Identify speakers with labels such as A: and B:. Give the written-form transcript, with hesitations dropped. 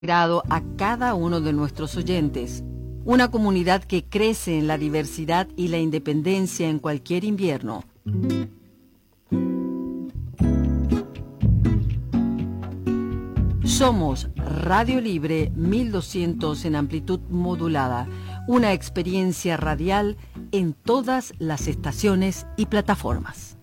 A: Grado a cada uno de nuestros oyentes. Una comunidad que crece en la diversidad y la independencia en cualquier invierno. Somos Radio Libre 1200 en amplitud modulada, una experiencia radial en todas las estaciones y plataformas.